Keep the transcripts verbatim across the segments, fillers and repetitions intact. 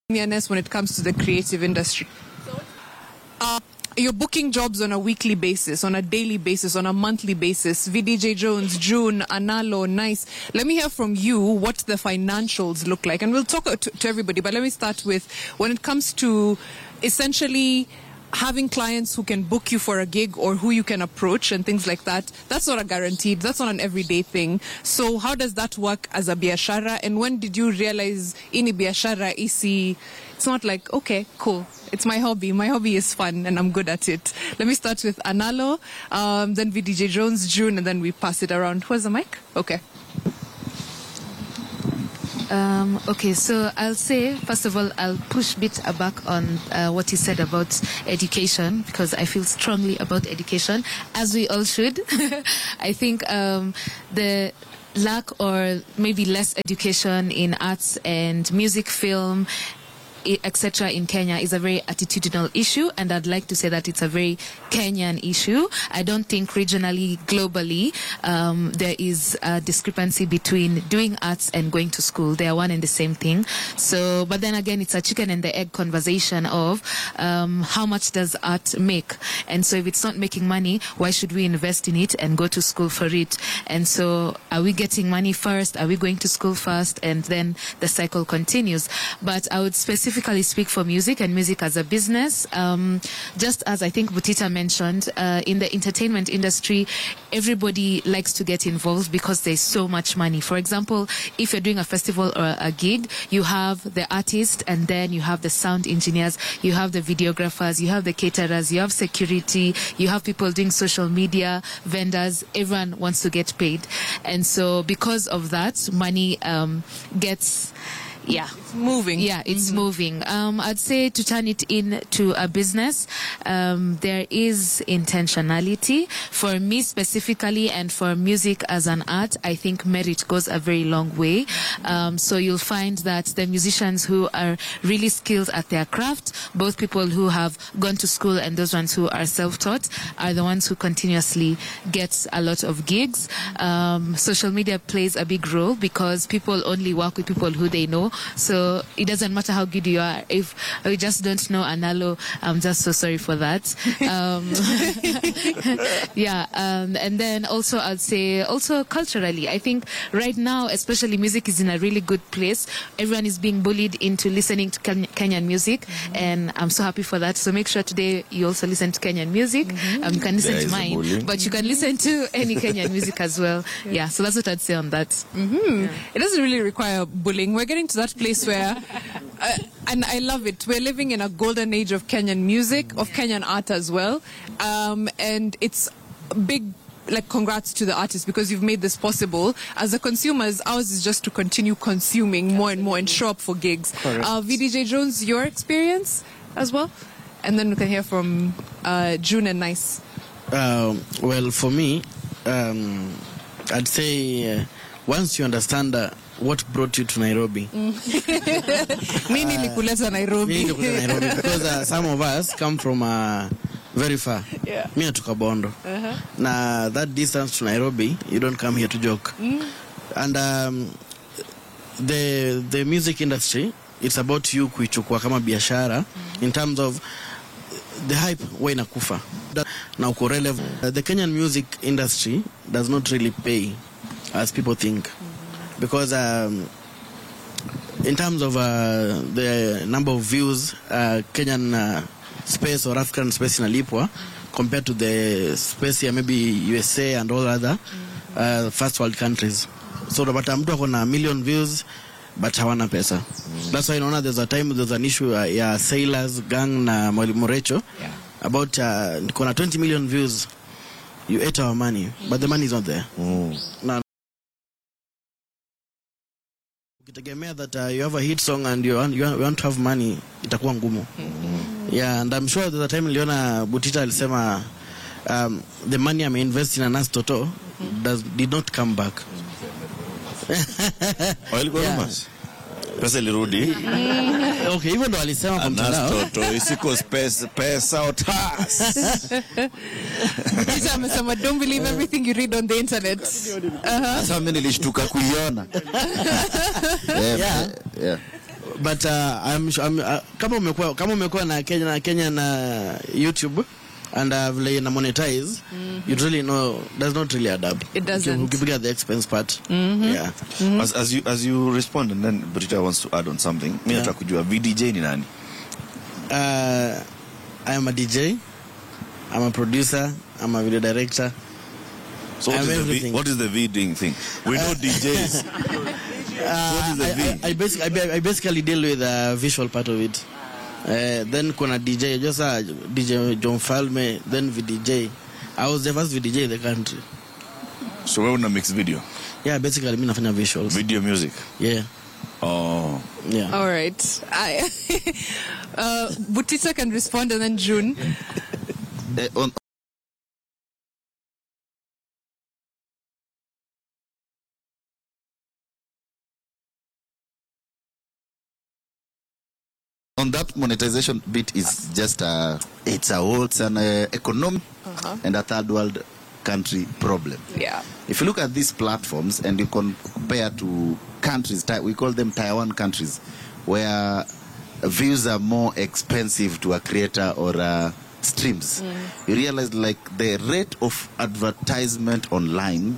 when it comes to the creative industry? Uh, you're booking jobs on a weekly basis, on a daily basis, on a monthly basis. V D J Jones, June, Analo, Nice. Let me hear from you what the financials look like. And we'll talk to, to everybody, but let me start with when it comes to essentially having clients who can book you for a gig or who you can approach and things like that. That's not a guaranteed, that's not an everyday thing. So how does that work as a biashara? And when did you realize ini biashara isi? It's not like, okay, cool. It's my hobby. My hobby is fun and I'm good at it. Let me start with Analo, um, then V D J Jones, June, and then we pass it around. Where's the mic? Okay. Um, okay, so I'll say, first of all, I'll push a bit back on uh, what you said about education, because I feel strongly about education, as we all should. I think um, the lack or maybe less education in arts and music, film, et cetera in Kenya is a very attitudinal issue, and I'd like to say that it's a very Kenyan issue. I don't think regionally, globally, um, there is a discrepancy between doing arts and going to school. They are one and the same thing. So, but then again, it's a chicken and the egg conversation of um, how much does art make? And so if it's not making money, why should we invest in it and go to school for it? And so are we getting money first? Are we going to school first? And then the cycle continues. But I would specifically speak for music and music as a business. Um, just as I think Butita mentioned, uh, in the entertainment industry, everybody likes to get involved because there's so much money. For example, if you're doing a festival or a gig, you have the artist and then you have the sound engineers, you have the videographers, you have the caterers, you have security, you have people doing social media, vendors. Everyone wants to get paid. And so because of that, money um, gets... Yeah, it's moving. Yeah, it's mm-hmm. moving. Um, I'd say to turn it into a business, um, there is intentionality. For me specifically, and for music as an art, I think merit goes a very long way. Um, so you'll find that the musicians who are really skilled at their craft, both people who have gone to school and those ones who are self-taught, are the ones who continuously get a lot of gigs. Um, social media plays a big role because people only work with people who they know. So it doesn't matter how good you are. If we just don't know Analo, I'm just so sorry for that. Um, yeah, um, and then also I'd say also culturally, I think right now, especially music is in a really good place. Everyone is being bullied into listening to Ken Kenyan music, mm-hmm. and I'm so happy for that. So make sure today you also listen to Kenyan music. Mm-hmm. um, you can listen there to mine, but you can listen to any Kenyan music as well. Yeah. yeah, so that's what I'd say on that. Mm-hmm. Yeah. It doesn't really require bullying. We're getting to that place where, uh, and I love it, we're living in a golden age of Kenyan music, of Kenyan art as well, um, and it's big, like, congrats to the artists because you've made this possible. As the consumers, ours is just to continue consuming more and more and show up for gigs. Uh, V D J Jones, your experience as well? And then we can hear from uh, June and Nice. Um, well, for me, um, I'd say uh, once you understand uh, what brought you to Nairobi. Nini likuleta Nairobi? Nairobi because uh, some of us come from uh, very far. Yeah. Me atoka Bondo. Uh-huh. Na that distance to Nairobi, you don't come here to joke. Mm. And um, the the music industry, it's about you kuichukua kama biashara mm. in terms of the hype wa inakufa. Na uko relevant. The Kenyan music industry does not really pay as people think. Because um, in terms of uh, the number of views, uh, Kenyan uh, space or African space inalipwa compared to the space here, maybe U S A and all other uh, first world countries. So but mtu ako na million views but hawana pesa. Mm. That's why unaona there's a time there's an issue uh, ya Sailors Gang na Mwalimu Recho yeah. about uh, kuna twenty million views. You ate our money, but the money is not there. Mm. Now, ukitegemea that uh, you have a hit song and you want, you want to have money, itakuwa ngumu. Mm-hmm. Yeah, and I'm sure there's a time niliona Butita alisema um, the money I'm investing in Nas Toto mm-hmm. does did not come back. Oil Gorumas. Pesa ilirudi. Okay, even though alisema kwa mtandao. Nas Toto isiko pesa pesa otas. Butita amesema don't believe everything you read on the internet. Uh-huh. Sasa mimi nilishtuka kuiona. Yeah. Yeah. but uh, I'm, I'm uh, kama umekuwa kama umekuwa na Kenya na Kenya na YouTube and uh, vile na monetize, mm-hmm. you really know does not really add up. It doesn't. Ukipiga the expense part. Mm-hmm. Yeah. Mm-hmm. As, as you as you respond, and then Butita wants to add on something. Mimi nataka kujua V D J ni nani? Uh, I am a D J. I'm a producer. I'm a video director. So what, is the, v, what is the VDing thing? We know D Js. Uh, what is the I, V? I, I, basically, I, I basically deal with the visual part of it. Uh, then kuna D J, just uh, D J John Falme, then V D J. I was the first V D J in the country. So we're gonna mix video? Yeah, basically I mean nafanya visuals. Video music? Yeah. Oh. Yeah. All right. I, uh, Butita can respond and then June. Uh, on On that monetization bit is just a, it's a whole, it's an uh, economic uh-huh. and a third world country problem. Yeah. If you look at these platforms and you compare to countries, we call them Tier one countries, where views are more expensive to a creator or uh, streams, mm. you realize like the rate of advertisement online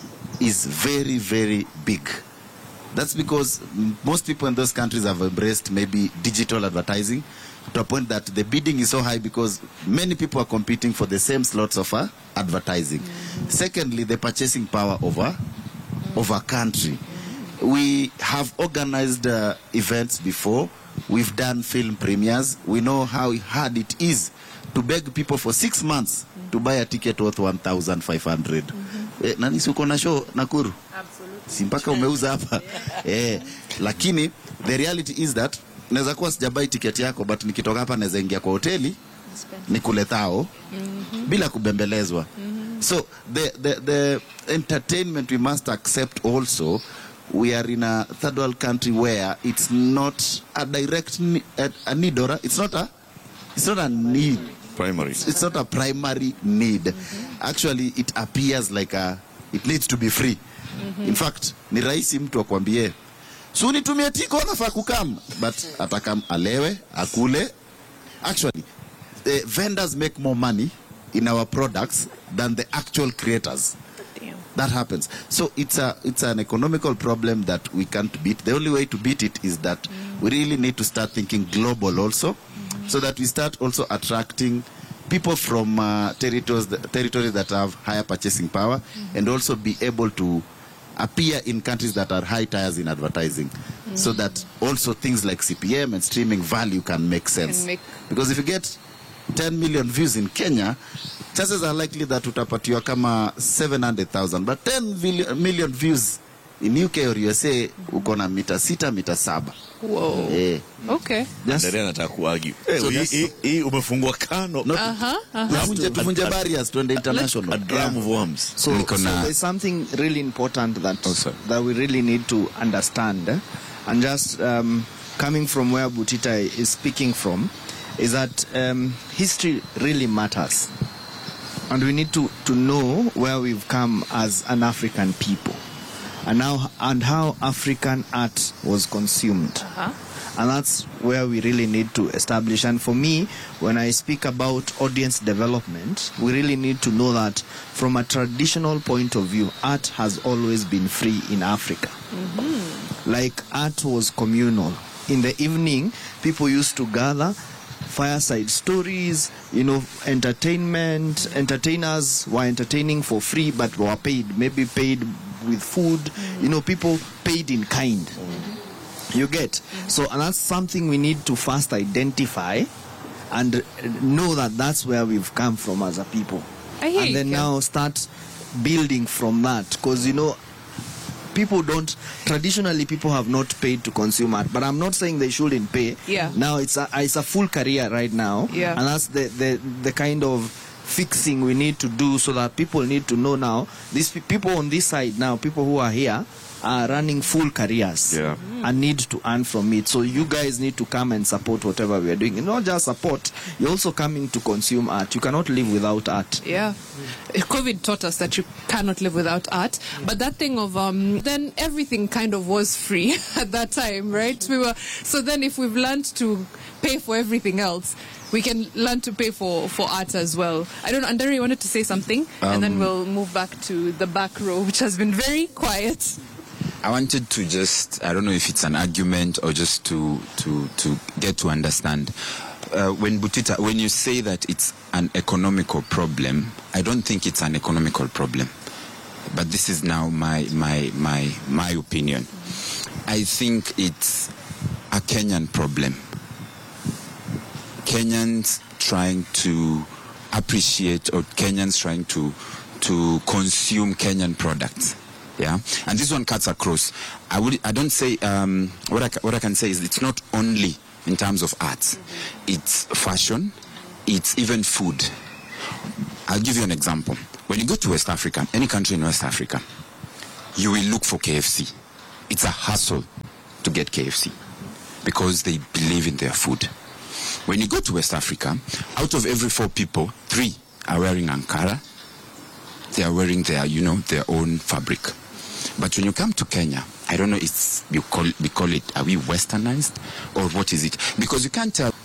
is very, very big. That's because most people in those countries have embraced maybe digital advertising to a point that the bidding is so high because many people are competing for the same slots of uh, advertising. Mm-hmm. Secondly, the purchasing power over, mm-hmm. over country. Mm-hmm. We have organized uh, events before. We've done film premieres. We know how hard it is to beg people for six months mm-hmm. to buy a ticket worth one thousand five hundred. Mm-hmm. Eh, nani suko na show Nakuru? Absolutely. Si mpaka umeuza hapa. Eh, lakini the reality is that naweza kuwa sijabai ticket yako but nikitoka hapa naweza ingia kwa hoteli nikule thao mm-hmm. bila kubembelezwa. Mm-hmm. So the, the the entertainment we must accept also. We are in a third world country where it's not a direct a, a need or a, it's not a it's not a need primary. It's, it's not a primary need. Mm-hmm. Actually it appears like a it needs to be free. Mm-hmm. In fact, ni rahisi mtu akwambie, "So nitumie tiko nafaa kukam," but atakam alewe, akule. Actually, the vendors make more money in our products than the actual creators. Damn. That happens. So it's a it's an economical problem that we can't beat. The only way to beat it is that mm-hmm. we really need to start thinking global also, mm-hmm. so that we start also attracting people from uh, territories territories that have higher purchasing power, mm-hmm. and also be able to appear in countries that are high tiers in advertising, mm-hmm. so that also things like C P M and streaming value can make sense. Can make... Because if you get ten million views in Kenya, chances are likely that utapatiwa kama seven hundred thousand, but ten million views in U K or U S A uko na mita sita, mita saba. Whoa. Eh. Okay. Ndio nataka kuargue. So hii hii umefungwa kano. Aha. Tuvunje tuvunje barriers to the international. A drum of worms. So, so there's something really important that oh, that we really need to understand, eh? And just um, coming from where Butita is speaking from, is that um, history really matters, and we need to to know where we've come as an African people. And now, and how African art was consumed. Uh-huh. And that's where we really need to establish. And for me, when I speak about audience development, we really need to know that from a traditional point of view, art has always been free in Africa. Mm-hmm. Like art was communal. In the evening, people used to gather, fireside stories, you know, entertainment. Entertainers were entertaining for free, but were paid, maybe paid with food, mm-hmm. you know, people paid in kind. Mm-hmm. You get? Mm-hmm. So, and that's something we need to first identify and know that that's where we've come from as a people. I hear and then you. now start building from that. Because, you know, people don't, traditionally people have not paid to consume art, but I'm not saying they shouldn't pay. Yeah. Now it's a, it's a full career right now. Yeah. And that's the, the, the kind of fixing we need to do, so that people need to know now, these people on this side now, people who are here are running full careers Yeah. and need to earn from it. So you guys need to come and support whatever we are doing. And not just support, you're also coming to consume art. You cannot live without art. Yeah. COVID taught us that you cannot live without art. But that thing of, um, then everything kind of was free at that time, right? We were, so then if we've learned to pay for everything else, we can learn to pay for, for art as well. I don't know, Andere, you wanted to say something? And then we'll move back to the back row, which has been very quiet. I wanted to just, I don't know if it's an argument or just to to, to get to understand. Uh, when Butita, when you say that it's an economical problem, I don't think it's an economical problem. But this is now my my my my opinion. I think it's a Kenyan problem. Kenyans trying to appreciate, or Kenyans trying to to consume Kenyan products. Yeah, and this one cuts across. I would, I don't say, um, what I, what I can say is it's not only in terms of arts. It's fashion, it's even food. I'll give you an example. When you go to West Africa, any country in West Africa, you will look for K F C. It's a hassle to get K F C because they believe in their food. When you go to West Africa, out of every four people, three are wearing Ankara. They are wearing their, you know, their own fabric. But when you come to Kenya, I don't know, it's, you call, we call it, are we westernized? Or what is it? Because you can't tell